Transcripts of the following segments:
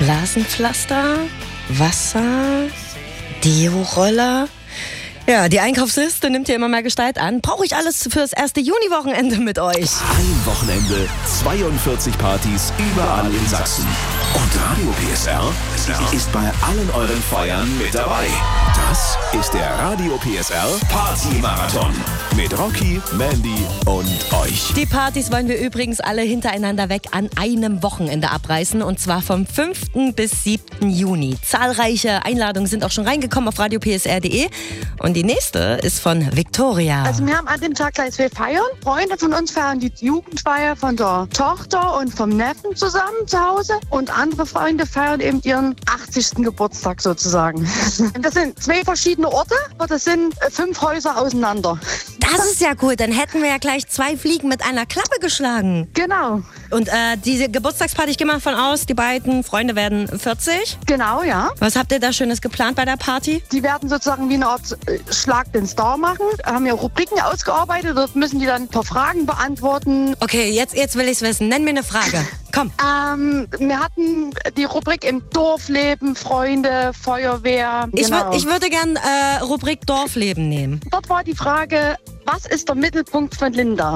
Blasenpflaster, Wasser, Deo-Roller. Ja, die Einkaufsliste nimmt hier immer mehr Gestalt an. Brauche ich alles fürs erste Juni-Wochenende mit euch? Ein Wochenende, 42 Partys überall in Sachsen. Und Radio PSR ist bei allen euren Feiern mit dabei. Das ist der Radio PSR Party-Marathon mit Rocky, Mandy und euch. Die Partys wollen wir übrigens alle hintereinander weg an einem Wochenende abreißen. Und zwar vom 5. bis 7. Juni. Zahlreiche Einladungen sind auch schon reingekommen auf radiopsr.de. Und die nächste ist von Victoria. Also wir haben an dem Tag gleich 2 Feiern. Freunde von uns feiern die Jugendfeier von der Tochter und vom Neffen zusammen zu Hause. Und andere Freunde feiern eben ihren 80. Geburtstag sozusagen. Das sind 2 verschiedene Orte, aber das sind 5 Häuser auseinander. Das ist ja cool, dann hätten wir ja gleich 2 Fliegen mit einer Klappe geschlagen. Genau. Und diese Geburtstagsparty, ich gehe mal davon aus, die beiden Freunde werden 40. Genau, ja. Was habt ihr da Schönes geplant bei der Party? Die werden sozusagen wie eine Art Schlag den Star machen. Haben ja Rubriken ausgearbeitet, dort müssen die dann ein paar Fragen beantworten. Okay, jetzt will ich's wissen. Nenn mir eine Frage. Komm. Wir hatten die Rubrik im Dorfleben, Freunde, Feuerwehr. Genau. Ich würde gern Rubrik Dorfleben nehmen. Dort war die Frage, was ist der Mittelpunkt von Linda?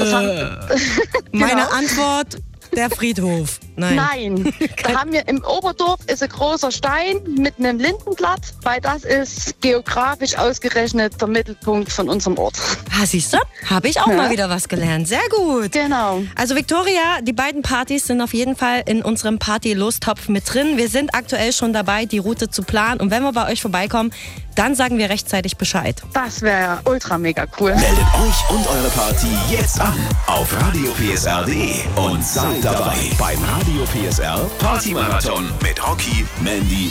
Meine Antwort, der Friedhof. Nein. Da haben wir im Oberdorf ist ein großer Stein mit einem Lindenblatt, weil das ist geografisch ausgerechnet der Mittelpunkt von unserem Ort. Siehst du? Habe ich auch mal wieder was gelernt. Sehr gut. Genau. Also Victoria, die beiden Partys sind auf jeden Fall in unserem Party-Lostopf mit drin. Wir sind aktuell schon dabei, die Route zu planen. Und wenn wir bei euch vorbeikommen, dann sagen wir rechtzeitig Bescheid. Das wäre ultra mega cool. Meldet euch und eure Party jetzt an auf radiopsr.de und seid dabei beim Radio PSR Party-Marathon mit Rocky, Mandy